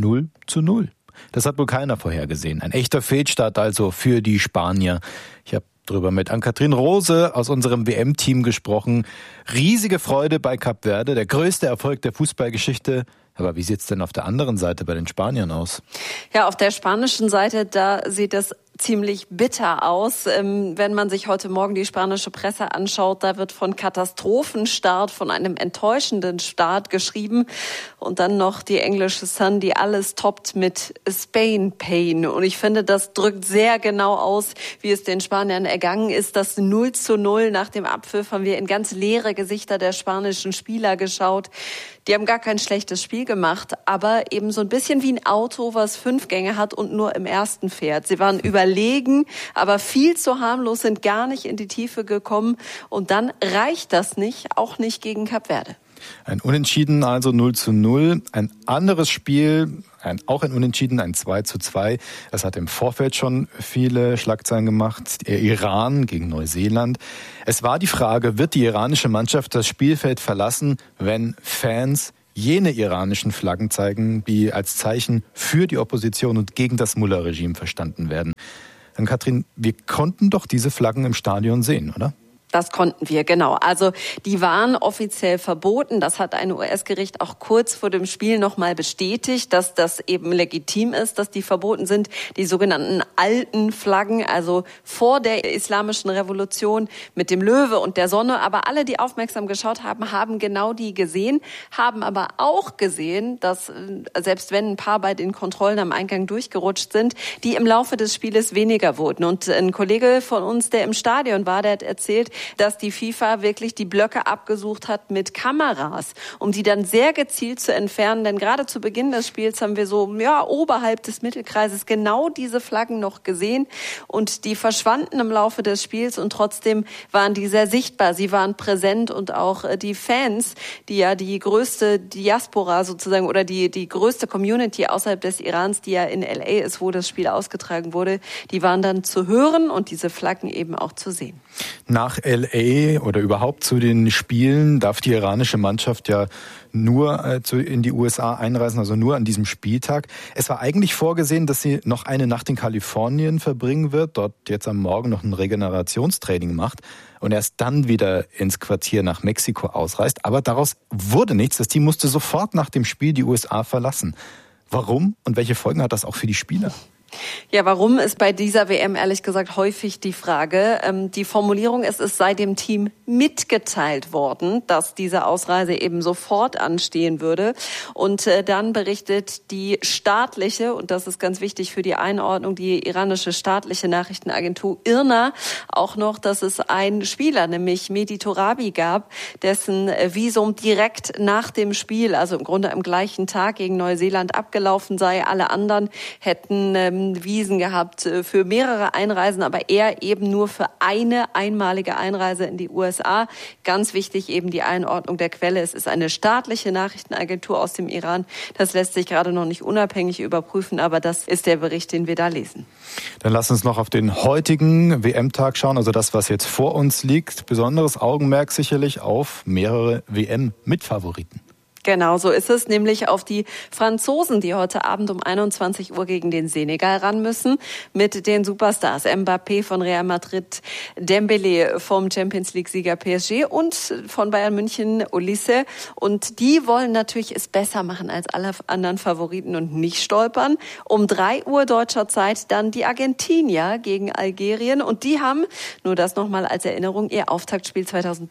Speaker 3: 0:0. Das hat wohl keiner vorhergesehen. Ein echter Fehlstart also für die Spanier. Ich habe drüber mit Ann-Kathrin Rose aus unserem WM-Team gesprochen. Riesige Freude bei Kap Verde, der größte Erfolg der Fußballgeschichte. Aber wie sieht's denn auf der anderen Seite bei den Spaniern aus?
Speaker 1: Ja, auf der spanischen Seite, da sieht es ziemlich bitter aus. Wenn man sich heute Morgen die spanische Presse anschaut, da wird von Katastrophenstart, von einem enttäuschenden Start geschrieben. Und dann noch die englische Sun, die alles toppt mit Spain Pain. Und ich finde, das drückt sehr genau aus, wie es den Spaniern ergangen ist. Das 0:0 nach dem Abpfiff haben wir in ganz leere Gesichter der spanischen Spieler geschaut. Die haben gar kein schlechtes Spiel gemacht, aber eben so ein bisschen wie ein Auto, was 5 Gänge hat und nur im ersten fährt. Sie waren überlegen, aber viel zu harmlos, sind gar nicht in die Tiefe gekommen. Und dann reicht das nicht, auch nicht gegen Kap Verde.
Speaker 3: Ein Unentschieden, also 0:0. Ein anderes Spiel, auch ein Unentschieden, ein 2:2. Das hat im Vorfeld schon viele Schlagzeilen gemacht. Der Iran gegen Neuseeland. Es war die Frage, wird die iranische Mannschaft das Spielfeld verlassen, wenn Fans jene iranischen Flaggen zeigen, die als Zeichen für die Opposition und gegen das Mullah-Regime verstanden werden. Dann Katrin, wir konnten doch diese Flaggen im Stadion sehen, oder?
Speaker 1: Das konnten wir, genau. Also die waren offiziell verboten. Das hat ein US-Gericht auch kurz vor dem Spiel nochmal bestätigt, dass das eben legitim ist, dass die verboten sind. Die sogenannten alten Flaggen, also vor der islamischen Revolution mit dem Löwe und der Sonne. Aber alle, die aufmerksam geschaut haben, haben genau die gesehen, haben aber auch gesehen, dass selbst wenn ein paar bei den Kontrollen am Eingang durchgerutscht sind, die im Laufe des Spieles weniger wurden. Und ein Kollege von uns, der im Stadion war, der hat erzählt, dass die FIFA wirklich die Blöcke abgesucht hat mit Kameras, um die dann sehr gezielt zu entfernen. Denn gerade zu Beginn des Spiels haben wir so oberhalb des Mittelkreises genau diese Flaggen noch gesehen. Und die verschwanden im Laufe des Spiels und trotzdem waren die sehr sichtbar. Sie waren präsent und auch die Fans, die ja die größte Diaspora sozusagen oder die größte Community außerhalb des Irans, die ja in L.A. ist, wo das Spiel ausgetragen wurde, die waren dann zu hören und diese Flaggen eben auch zu sehen.
Speaker 3: Nach L.A. oder überhaupt zu den Spielen darf die iranische Mannschaft ja nur in die USA einreisen, also nur an diesem Spieltag. Es war eigentlich vorgesehen, dass sie noch eine Nacht in Kalifornien verbringen wird, dort jetzt am Morgen noch ein Regenerationstraining macht und erst dann wieder ins Quartier nach Mexiko ausreist. Aber daraus wurde nichts. Das Team musste sofort nach dem Spiel die USA verlassen. Warum und welche Folgen hat das auch für die Spieler?
Speaker 1: Ja, warum ist bei dieser WM ehrlich gesagt häufig die Frage. Die Formulierung ist, es sei dem Team mitgeteilt worden, dass diese Ausreise eben sofort anstehen würde. Und dann berichtet die staatliche, und das ist ganz wichtig für die Einordnung, die iranische staatliche Nachrichtenagentur IRNA auch noch, dass es einen Spieler, nämlich Mehdi Torabi gab, dessen Visum direkt nach dem Spiel, also im Grunde am gleichen Tag gegen Neuseeland abgelaufen sei. Alle anderen hätten Visen gehabt für mehrere Einreisen, aber er eben nur für eine einmalige Einreise in die USA. Ganz wichtig eben die Einordnung der Quelle. Es ist eine staatliche Nachrichtenagentur aus dem Iran. Das lässt sich gerade noch nicht unabhängig überprüfen, aber das ist der Bericht, den wir da lesen.
Speaker 3: Dann lass uns noch auf den heutigen WM-Tag schauen, also das, was jetzt vor uns liegt. Besonderes Augenmerk sicherlich auf mehrere WM-Mitfavoriten.
Speaker 1: Genau, so ist es, nämlich auf die Franzosen, die heute Abend um 21 Uhr gegen den Senegal ran müssen, mit den Superstars Mbappé von Real Madrid, Dembélé vom Champions-League-Sieger PSG und von Bayern München Olise. Und die wollen natürlich es besser machen als alle anderen Favoriten und nicht stolpern. Um 3 Uhr deutscher Zeit dann die Argentinier gegen Algerien. Und die haben, nur das nochmal als Erinnerung, ihr Auftaktspiel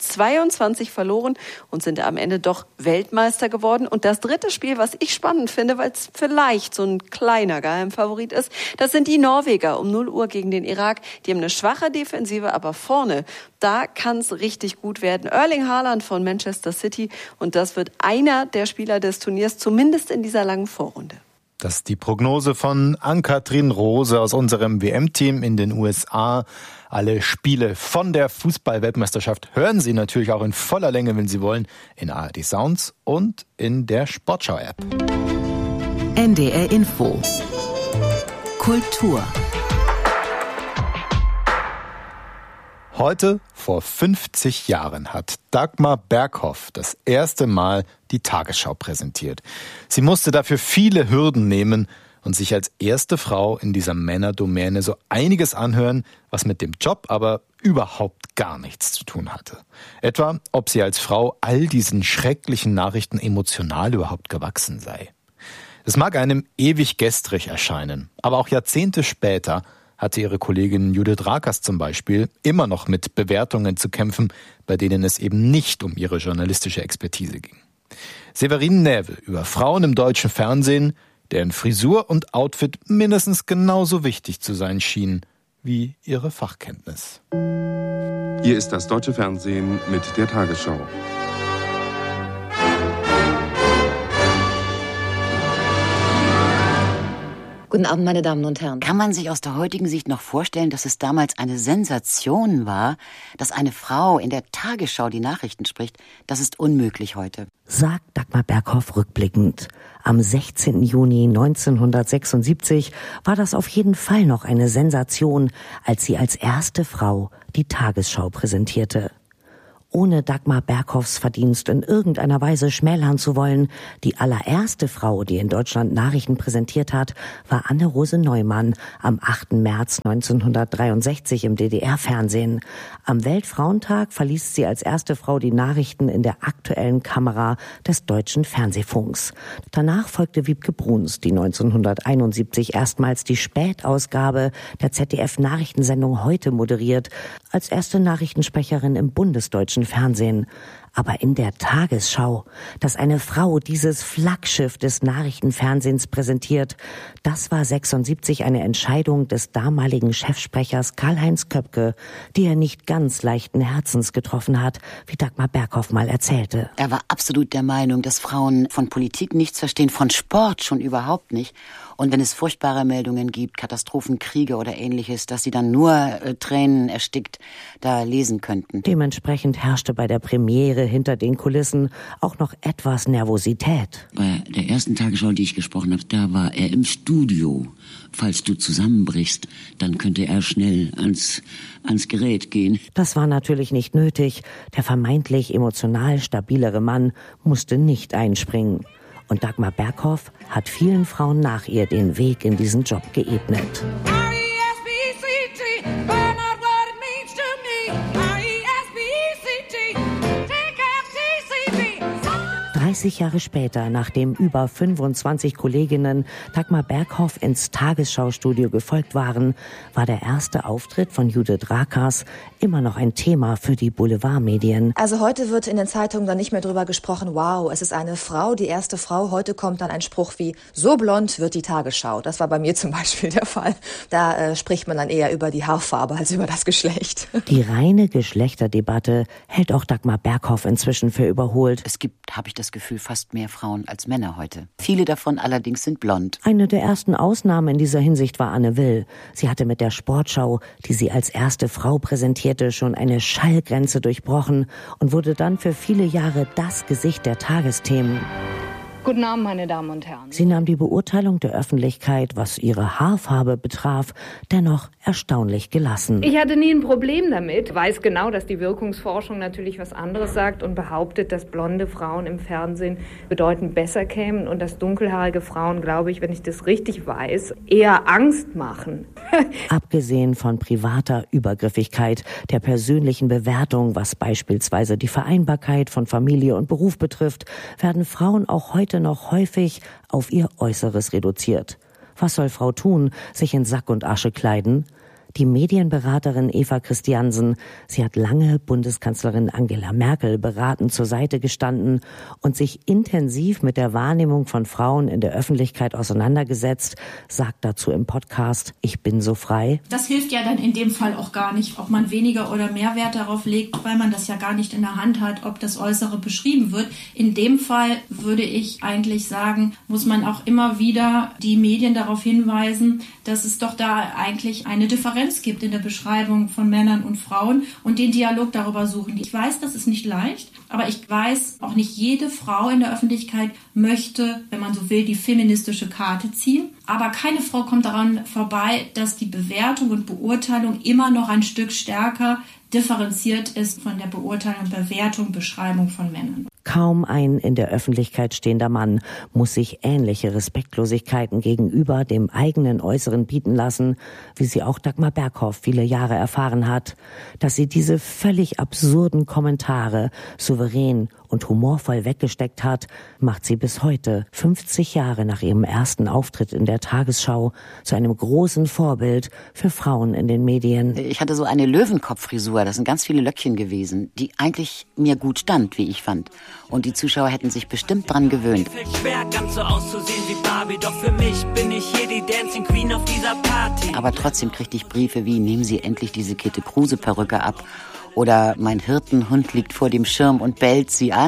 Speaker 1: 2022 verloren und sind am Ende doch Weltmeister geworden. Und das dritte Spiel, was ich spannend finde, weil es vielleicht so ein kleiner Geheimfavorit ist, das sind die Norweger um 0 Uhr gegen den Irak. Die haben eine schwache Defensive, aber vorne, da kann es richtig gut werden. Erling Haaland von Manchester City und das wird einer der Spieler des Turniers, zumindest in dieser langen Vorrunde.
Speaker 3: Das ist die Prognose von Ann-Kathrin Rose aus unserem WM-Team in den USA. Alle Spiele von der Fußball-Weltmeisterschaft hören Sie natürlich auch in voller Länge, wenn Sie wollen, in ARD Sounds und in der Sportschau-App.
Speaker 12: NDR Info. Kultur.
Speaker 3: Heute, vor 50 Jahren, hat Dagmar Berghoff das erste Mal die Tagesschau präsentiert. Sie musste dafür viele Hürden nehmen und sich als erste Frau in dieser Männerdomäne so einiges anhören, was mit dem Job aber überhaupt gar nichts zu tun hatte. Etwa, ob sie als Frau all diesen schrecklichen Nachrichten emotional überhaupt gewachsen sei. Es mag einem ewig gestrig erscheinen, aber auch Jahrzehnte später hatte ihre Kollegin Judith Rakers zum Beispiel immer noch mit Bewertungen zu kämpfen, bei denen es eben nicht um ihre journalistische Expertise ging. Séverine Näwe über Frauen im deutschen Fernsehen, deren Frisur und Outfit mindestens genauso wichtig zu sein schienen wie ihre Fachkenntnis.
Speaker 2: Hier ist das deutsche Fernsehen mit der Tagesschau.
Speaker 5: Guten Abend, meine Damen und Herren. Kann man sich aus der heutigen Sicht noch vorstellen, dass es damals eine Sensation war, dass eine Frau in der Tagesschau die Nachrichten spricht? Das ist unmöglich heute.
Speaker 7: Sagt Dagmar Berghoff rückblickend. Am 16. Juni 1976 war das auf jeden Fall noch eine Sensation, als sie als erste Frau die Tagesschau präsentierte. Ohne Dagmar Berghoffs Verdienst in irgendeiner Weise schmälern zu wollen, die allererste Frau, die in Deutschland Nachrichten präsentiert hat, war Anne-Rose Neumann am 8. März 1963 im DDR-Fernsehen. Am Weltfrauentag verließ sie als erste Frau die Nachrichten in der aktuellen Kamera des Deutschen Fernsehfunks. Danach folgte Wiebke Bruns, die 1971 erstmals die Spätausgabe der ZDF-Nachrichtensendung Heute moderiert, als erste Nachrichtensprecherin im bundesdeutschen Fernsehen. Aber in der Tagesschau, dass eine Frau dieses Flaggschiff des Nachrichtenfernsehens präsentiert, das war 76 eine Entscheidung des damaligen Chefsprechers Karl-Heinz Köpke, die er nicht ganz leichten Herzens getroffen hat, wie Dagmar Berghoff mal erzählte.
Speaker 5: Er war absolut der Meinung, dass Frauen von Politik nichts verstehen, von Sport schon überhaupt nicht. Und wenn es furchtbare Meldungen gibt, Katastrophen, Kriege oder Ähnliches, dass sie dann nur Tränen erstickt da lesen könnten.
Speaker 7: Dementsprechend herrschte bei der Premiere hinter den Kulissen auch noch etwas Nervosität.
Speaker 8: Bei der ersten Tagesschau, die ich gesprochen habe, da war er im Studio. Falls du zusammenbrichst, dann könnte er schnell ans Gerät gehen.
Speaker 7: Das war natürlich nicht nötig. Der vermeintlich emotional stabilere Mann musste nicht einspringen. Und Dagmar Berghoff hat vielen Frauen nach ihr den Weg in diesen Job geebnet. 30 Jahre später, nachdem über 25 Kolleginnen Dagmar Berghoff ins Tagesschau-Studio gefolgt waren, war der erste Auftritt von Judith Rakers immer noch ein Thema für die Boulevardmedien.
Speaker 9: Also heute wird in den Zeitungen dann nicht mehr drüber gesprochen, wow, es ist eine Frau, die erste Frau. Heute kommt dann ein Spruch wie, so blond wird die Tagesschau. Das war bei mir zum Beispiel der Fall. Da spricht man dann eher über die Haarfarbe als über das Geschlecht.
Speaker 7: Die reine Geschlechterdebatte hält auch Dagmar Berghoff inzwischen für überholt.
Speaker 5: Es gibt, habe ich das Gefühl, fast mehr Frauen als Männer heute. Viele davon allerdings sind blond.
Speaker 7: Eine der ersten Ausnahmen in dieser Hinsicht war Anne Will. Sie hatte mit der Sportschau, die sie als erste Frau präsentierte, schon eine Schallgrenze durchbrochen und wurde dann für viele Jahre das Gesicht der Tagesthemen.
Speaker 26: Guten Abend, meine Damen und Herren.
Speaker 7: Sie nahm die Beurteilung der Öffentlichkeit, was ihre Haarfarbe betraf, dennoch erstaunlich gelassen.
Speaker 26: Ich hatte nie ein Problem damit. Weiß genau, dass die Wirkungsforschung natürlich was anderes sagt und behauptet, dass blonde Frauen im Fernsehen bedeutend besser kämen und dass dunkelhaarige Frauen, glaube ich, wenn ich das richtig weiß, eher Angst machen.
Speaker 7: Abgesehen von privater Übergriffigkeit, der persönlichen Bewertung, was beispielsweise die Vereinbarkeit von Familie und Beruf betrifft, werden Frauen auch heute noch häufig auf ihr Äußeres reduziert. Was soll Frau tun? Sich in Sack und Asche kleiden? Die Medienberaterin Eva Christiansen, sie hat lange Bundeskanzlerin Angela Merkel beratend zur Seite gestanden und sich intensiv mit der Wahrnehmung von Frauen in der Öffentlichkeit auseinandergesetzt, sagt dazu im Podcast Ich bin so frei.
Speaker 27: Das hilft ja dann in dem Fall auch gar nicht, ob man weniger oder mehr Wert darauf legt, weil man das ja gar nicht in der Hand hat, ob das Äußere beschrieben wird. In dem Fall würde ich eigentlich sagen, muss man auch immer wieder die Medien darauf hinweisen, dass es doch da eigentlich eine Differenz Differenz gibt in der Beschreibung von Männern und Frauen und den Dialog darüber suchen. Ich weiß, das ist nicht leicht, aber ich weiß, auch nicht jede Frau in der Öffentlichkeit möchte, wenn man so will, die feministische Karte ziehen. Aber keine Frau kommt daran vorbei, dass die Bewertung und Beurteilung immer noch ein Stück stärker differenziert ist von der Beurteilung, Bewertung, Beschreibung von Männern.
Speaker 7: Kaum ein in der Öffentlichkeit stehender Mann muss sich ähnliche Respektlosigkeiten gegenüber dem eigenen Äußeren bieten lassen, wie sie auch Dagmar Berghoff viele Jahre erfahren hat. Dass sie diese völlig absurden Kommentare souverän und humorvoll weggesteckt hat, macht sie bis heute, 50 Jahre nach ihrem ersten Auftritt in der Tagesschau, zu einem großen Vorbild für Frauen in den Medien.
Speaker 5: Ich hatte so eine Löwenkopffrisur, das sind ganz viele Löckchen gewesen, die eigentlich mir gut stand, wie ich fand. Und die Zuschauer hätten sich bestimmt dran gewöhnt.
Speaker 6: Schwer, ganz so auszusehen wie Barbie, doch für mich bin ich hier die Dancing Queen auf dieser Party.
Speaker 5: Aber trotzdem kriegte ich Briefe wie, nehmen Sie endlich diese Käthe Kruse-Perücke ab. Oder mein Hirtenhund liegt vor dem Schirm und bellt Sie an.